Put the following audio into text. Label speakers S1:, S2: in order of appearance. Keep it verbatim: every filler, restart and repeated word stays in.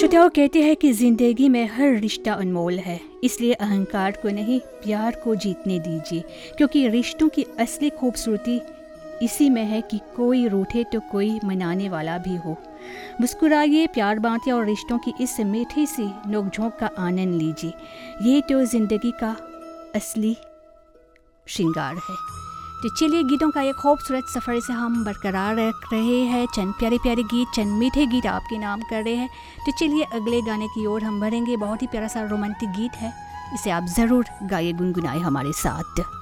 S1: दाओ कहते हैं कि ज़िंदगी में हर रिश्ता अनमोल है, इसलिए अहंकार को नहीं प्यार को जीतने दीजिए, क्योंकि रिश्तों की असली खूबसूरती इसी में है कि कोई रूठे तो कोई मनाने वाला भी हो। मुस्कुराइए, प्यार बांटिए और रिश्तों की इस मीठी सी नोकझोंक का आनंद लीजिए। ये तो ज़िंदगी का असली श्रृंगार है। तो चलिए, गीतों का एक खूबसूरत सफ़र से हम बरकरार रख रहे हैं। चंद प्यारे प्यारे गीत, चंद मीठे गीत आपके नाम कर रहे हैं। तो चलिए अगले गाने की ओर हम बढ़ेंगे। बहुत ही प्यारा सा रोमांटिक गीत है, इसे आप ज़रूर गाइए, गुनगुनाए हमारे साथ।